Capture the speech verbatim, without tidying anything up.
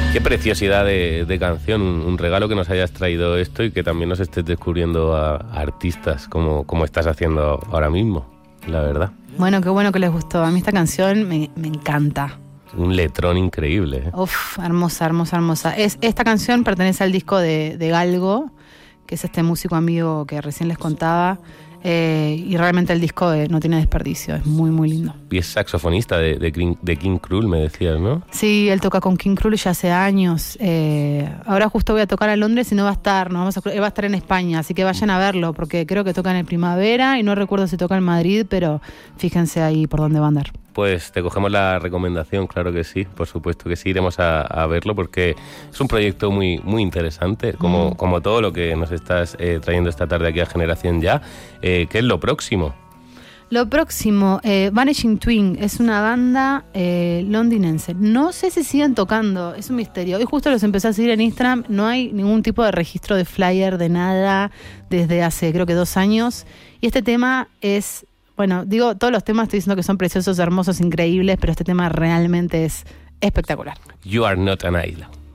Qué preciosidad de, de canción, un, un regalo que nos hayas traído esto y que también nos estés descubriendo a, a artistas como, como estás haciendo ahora mismo, la verdad. Bueno, qué bueno que les gustó. A mí esta canción me, me encanta. Un letrón increíble, ¿eh? Uf, hermosa, hermosa, hermosa. Es, esta canción pertenece al disco de, de Galgo, que es este músico amigo que recién les contaba. Eh, y realmente el disco eh, no tiene desperdicio, es muy muy lindo. Y es saxofonista de, de, King, de King Krul, me decías, ¿no? Sí, él toca con King Krul ya hace años. Eh, ahora justo voy a tocar a Londres y no va a estar, no vamos a, él va a estar en España, así que vayan a verlo, porque creo que toca en el Primavera y no recuerdo si toca en Madrid, pero fíjense ahí por dónde va a andar. Pues te cogemos la recomendación, claro que sí, por supuesto que sí, iremos a, a verlo porque es un proyecto muy muy interesante, como, mm. como todo lo que nos estás eh, trayendo esta tarde aquí a Generación Ya. Eh, ¿Qué es lo próximo? Lo próximo, eh, Vanishing Twin, es una banda eh, londinense. No sé si siguen tocando, es un misterio. Hoy justo los empecé a seguir en Instagram, no hay ningún tipo de registro de flyer, de nada, desde hace creo que dos años. Y este tema es... Bueno, digo, todos los temas estoy diciendo que son preciosos, hermosos, increíbles, pero este tema realmente es espectacular. You Are Not an Island.